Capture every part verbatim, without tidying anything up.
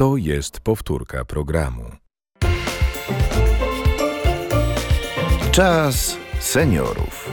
To jest powtórka programu. Czas seniorów.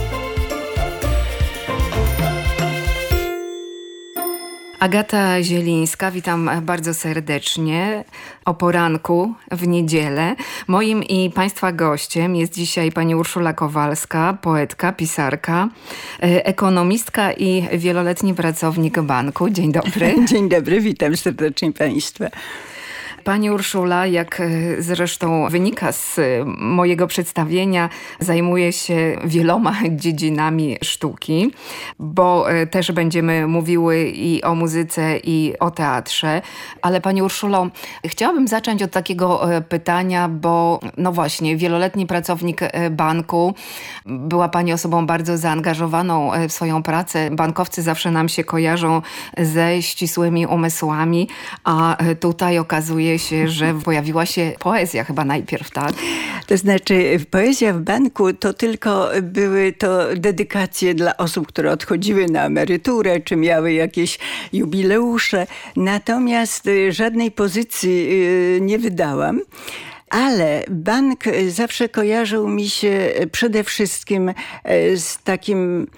Agata Zielińska, witam bardzo serdecznie o poranku w niedzielę. Moim i Państwa gościem jest dzisiaj pani Urszula Kowalska, poetka, pisarka, ekonomistka i wieloletni pracownik banku. Dzień dobry. Dzień dobry, witam serdecznie Państwa. Pani Urszula, jak zresztą wynika z mojego przedstawienia, zajmuje się wieloma dziedzinami sztuki, bo też będziemy mówiły i o muzyce, i o teatrze. Ale Pani Urszulo, chciałabym zacząć od takiego pytania, bo no właśnie, wieloletni pracownik banku, była Pani osobą bardzo zaangażowaną w swoją pracę. Bankowcy zawsze nam się kojarzą ze ścisłymi umysłami, a tutaj okazuje się, że pojawiła się poezja chyba najpierw, tak? To znaczy poezja w banku to tylko były to dedykacje dla osób, które odchodziły na emeryturę, czy miały jakieś jubileusze. Natomiast żadnej pozycji nie wydałam. Ale bank zawsze kojarzył mi się przede wszystkim z takim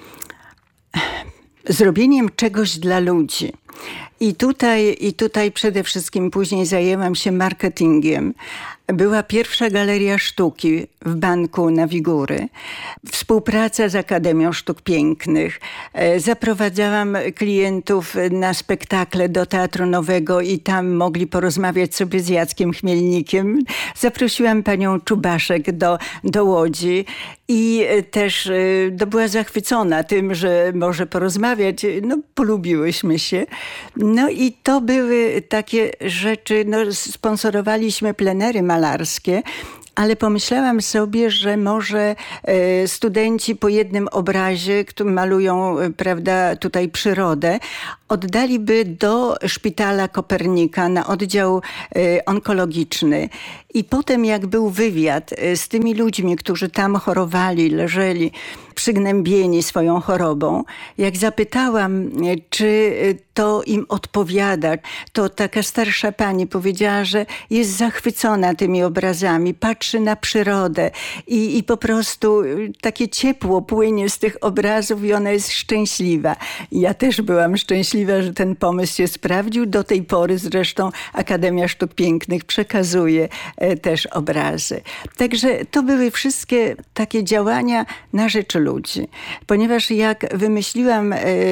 zrobieniem czegoś dla ludzi. I tutaj, I tutaj przede wszystkim później zajęłam się marketingiem. Była pierwsza galeria sztuki w banku na Wigury. Współpraca z Akademią Sztuk Pięknych. Zaprowadzałam klientów na spektakle do Teatru Nowego i tam mogli porozmawiać sobie z Jackiem Chmielnikiem. Zaprosiłam panią Czubaszek do, do Łodzi i też no, była zachwycona tym, że może porozmawiać. No, polubiłyśmy się. No i to były takie rzeczy, no, sponsorowaliśmy plenery malarskie, ale pomyślałam sobie, że może studenci po jednym obrazie, który malują, prawda, tutaj przyrodę, oddaliby do Szpitala Kopernika na oddział onkologiczny. I potem jak był wywiad z tymi ludźmi, którzy tam chorowali, leżeli przygnębieni swoją chorobą, jak zapytałam, czy to im odpowiada, to taka starsza pani powiedziała, że jest zachwycona tymi obrazami, patrzy na przyrodę i, i po prostu takie ciepło płynie z tych obrazów i ona jest szczęśliwa. Ja też byłam szczęśliwa, że ten pomysł się sprawdził. Do tej pory zresztą Akademia Sztuk Pięknych przekazuje też obrazy. Także to były wszystkie takie działania na rzecz ludzi. Ponieważ jak wymyśliłam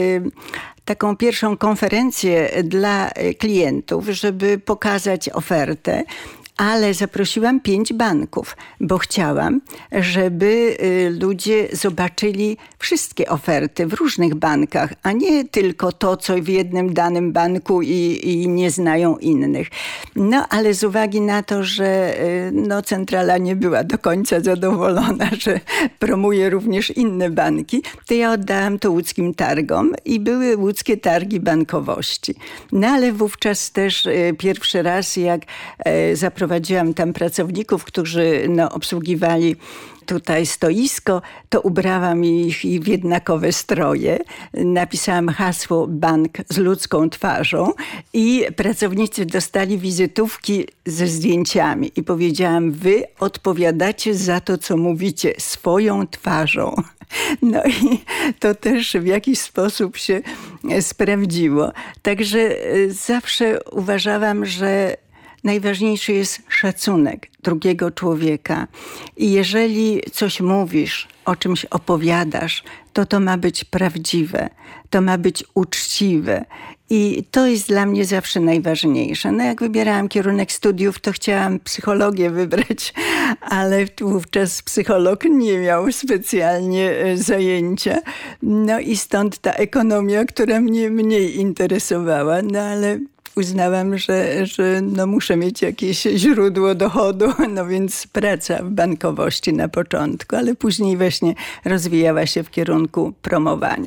taką pierwszą konferencję dla klientów, żeby pokazać ofertę, ale zaprosiłam pięć banków, bo chciałam, żeby ludzie zobaczyli wszystkie oferty w różnych bankach, a nie tylko to, co w jednym danym banku i, i nie znają innych. No, ale z uwagi na to, że no, centrala nie była do końca zadowolona, że promuje również inne banki, to ja oddałam to łódzkim targom i były łódzkie targi bankowości. No, ale wówczas też pierwszy raz, jak zaprowadziłam Prowadziłam tam pracowników, którzy no, obsługiwali tutaj stoisko, to ubrałam ich w jednakowe stroje. Napisałam hasło bank z ludzką twarzą i pracownicy dostali wizytówki ze zdjęciami. I powiedziałam, wy odpowiadacie za to, co mówicie swoją twarzą. No i to też w jakiś sposób się sprawdziło. Także zawsze uważałam, że najważniejszy jest szacunek drugiego człowieka. I jeżeli coś mówisz, o czymś opowiadasz, to to ma być prawdziwe, to ma być uczciwe. I to jest dla mnie zawsze najważniejsze. No jak wybierałam kierunek studiów, to chciałam psychologię wybrać, ale wówczas psycholog nie miał specjalnie zajęcia. No i stąd ta ekonomia, która mnie mniej interesowała, no ale uznałam, że, że no muszę mieć jakieś źródło dochodu, no więc praca w bankowości na początku, ale później właśnie rozwijała się w kierunku promowania.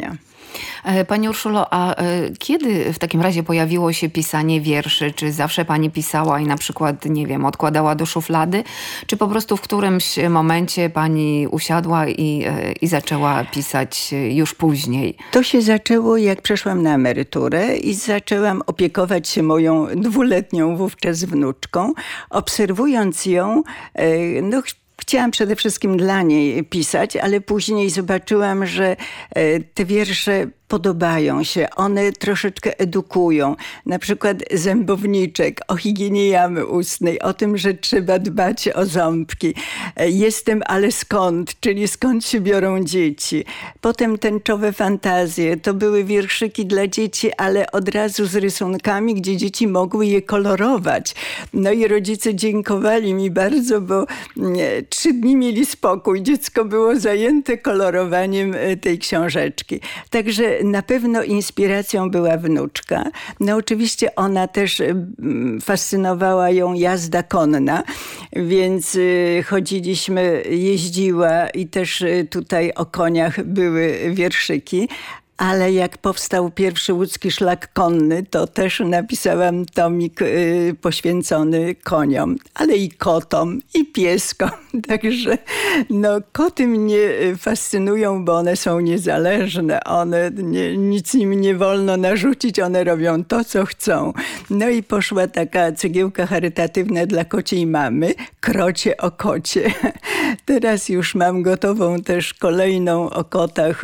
Pani Urszulo, a kiedy w takim razie pojawiło się pisanie wierszy? Czy zawsze pani pisała i na przykład, nie wiem, odkładała do szuflady? Czy po prostu w którymś momencie pani usiadła i, i zaczęła pisać już później? To się zaczęło, jak przeszłam na emeryturę i zaczęłam opiekować się moją dwuletnią wówczas wnuczką. Obserwując ją, no chciałam przede wszystkim dla niej pisać, ale później zobaczyłam, że te wiersze podobają się. One troszeczkę edukują. Na przykład zębowniczek o higienie jamy ustnej, o tym, że trzeba dbać o ząbki. Jestem, ale skąd? Czyli skąd się biorą dzieci. Potem tęczowe fantazje. To były wierszyki dla dzieci, ale od razu z rysunkami, gdzie dzieci mogły je kolorować. No i rodzice dziękowali mi bardzo, bo trzy dni mieli spokój. Dziecko było zajęte kolorowaniem tej książeczki. Także na pewno inspiracją była wnuczka. No oczywiście ona też fascynowała ją jazda konna, więc chodziliśmy, jeździła i też tutaj o koniach były wierszyki. Ale jak powstał pierwszy łódzki szlak konny, to też napisałam tomik y, poświęcony koniom, ale i kotom, i pieskom. Także no, koty mnie fascynują, bo one są niezależne. One, nie, nic im nie wolno narzucić, one robią to, co chcą. No i poszła taka cegiełka charytatywna dla kociej mamy, Krocie o kocie. Teraz już mam gotową też kolejną o kotach,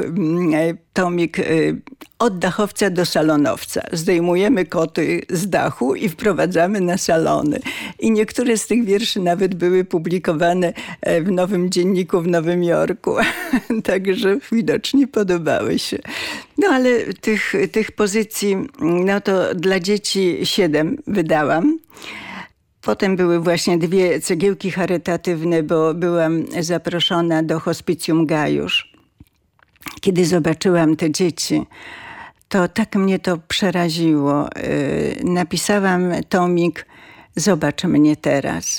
tomik od dachowca do salonowca. Zdejmujemy koty z dachu i wprowadzamy na salony. I niektóre z tych wierszy nawet były publikowane w Nowym Dzienniku w Nowym Jorku. Także widocznie podobały się. No ale tych, tych pozycji, no to dla dzieci siedem wydałam. Potem były właśnie dwie cegiełki charytatywne, bo byłam zaproszona do Hospicjum Gajusz. Kiedy zobaczyłam te dzieci, to tak mnie to przeraziło. Napisałam tomik Zobacz mnie teraz.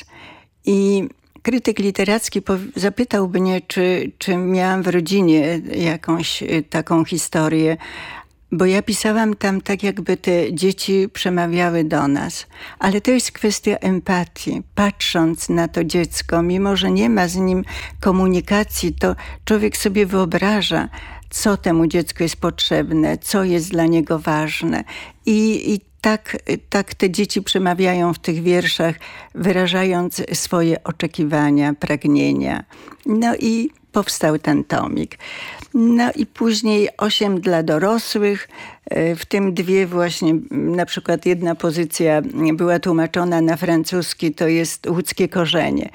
I krytyk literacki zapytał mnie, czy, czy miałam w rodzinie jakąś taką historię, bo ja pisałam tam tak, jakby te dzieci przemawiały do nas. Ale to jest kwestia empatii. Patrząc na to dziecko, mimo że nie ma z nim komunikacji, to człowiek sobie wyobraża, co temu dziecku jest potrzebne, co jest dla niego ważne. I, i tak, tak te dzieci przemawiają w tych wierszach, wyrażając swoje oczekiwania, pragnienia. No i powstał ten tomik. No i później osiem dla dorosłych, w tym dwie właśnie, na przykład jedna pozycja była tłumaczona na francuski, to jest Łódzkie korzenie.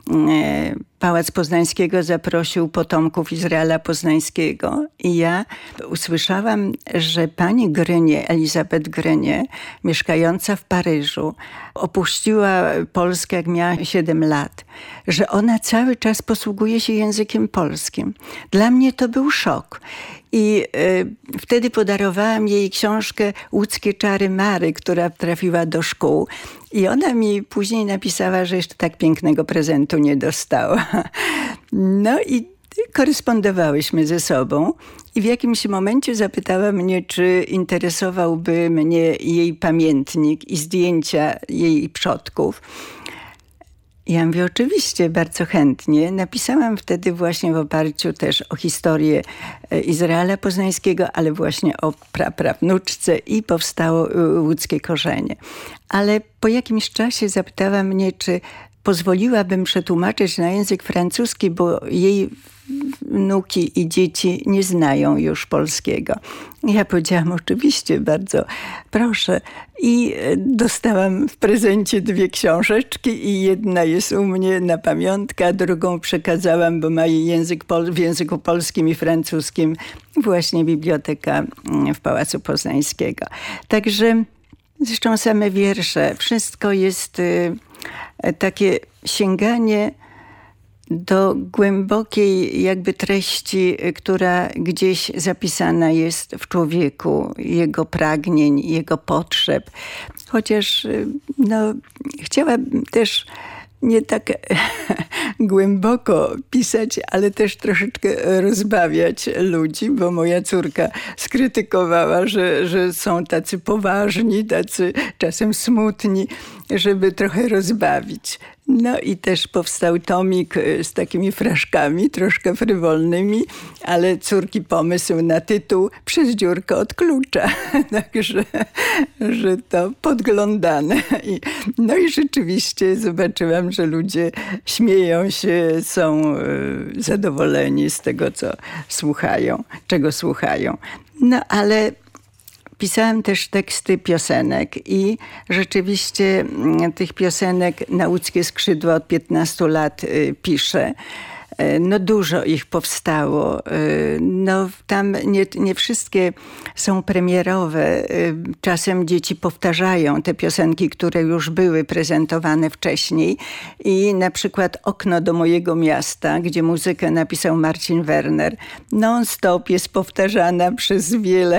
Pałac Poznańskiego zaprosił potomków Izraela Poznańskiego i ja usłyszałam, że pani Grenier, Elizabeth Grenier, mieszkająca w Paryżu, opuściła Polskę, jak miała siedem lat, że ona cały czas posługuje się językiem polskim. Dla mnie to był szok. I y, wtedy podarowałam jej książkę Łódzkie czary Mary, która trafiła do szkół. I ona mi później napisała, że jeszcze tak pięknego prezentu nie dostała. No i korespondowałyśmy ze sobą. I w jakimś momencie zapytała mnie, czy interesowałby mnie jej pamiętnik i zdjęcia jej przodków. Ja mówię, oczywiście, bardzo chętnie. Napisałam wtedy właśnie w oparciu też o historię Izraela Poznańskiego, ale właśnie o praprawnuczce i powstało Łódzkie korzenie. Ale po jakimś czasie zapytała mnie, czy pozwoliłabym przetłumaczyć na język francuski, bo jej wnuki i dzieci nie znają już polskiego. Ja powiedziałam, oczywiście, bardzo proszę. I dostałam w prezencie dwie książeczki i jedna jest u mnie na pamiątkę, a drugą przekazałam, bo ma jej język pol- w języku polskim i francuskim właśnie biblioteka w Pałacu Poznańskiego. Także zresztą same wiersze, wszystko jest y, takie sięganie do głębokiej jakby treści, która gdzieś zapisana jest w człowieku, jego pragnień, jego potrzeb. Chociaż no, chciałabym też nie tak głęboko pisać, ale też troszeczkę rozbawiać ludzi, bo moja córka skrytykowała, że, że są tacy poważni, tacy czasem smutni, żeby trochę rozbawić. No i też powstał tomik z takimi fraszkami, troszkę frywolnymi, ale córki pomysł na tytuł Przez dziurkę od klucza. Także że to podglądane. I, no i rzeczywiście zobaczyłam, że ludzie śmieją się, są zadowoleni z tego, co słuchają, czego słuchają. No ale pisałam też teksty piosenek i rzeczywiście tych piosenek na Łódzkie Skrzydła od piętnastu lat piszę. No dużo ich powstało. No tam nie, nie wszystkie są premierowe. Czasem dzieci powtarzają te piosenki, które już były prezentowane wcześniej. I na przykład Okno do mojego miasta, gdzie muzykę napisał Marcin Werner, non-stop jest powtarzana przez wiele.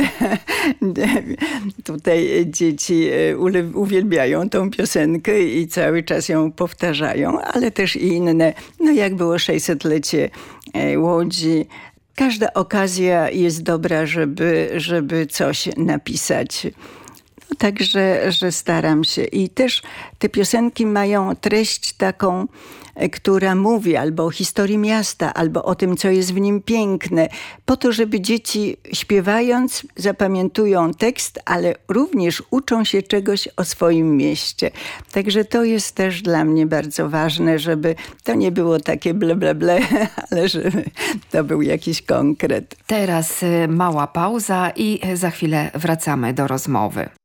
Tutaj dzieci uwielbiają tą piosenkę i cały czas ją powtarzają, ale też i inne. No jak było sześćsetlecie Łodzi. Każda okazja jest dobra, żeby, żeby coś napisać. No, także, że staram się. I też te piosenki mają treść taką, która mówi albo o historii miasta, albo o tym, co jest w nim piękne. Po to, żeby dzieci śpiewając zapamiętują tekst, ale również uczą się czegoś o swoim mieście. Także to jest też dla mnie bardzo ważne, żeby to nie było takie ble, ble, ble, ale żeby to był jakiś konkret. Teraz mała pauza i za chwilę wracamy do rozmowy.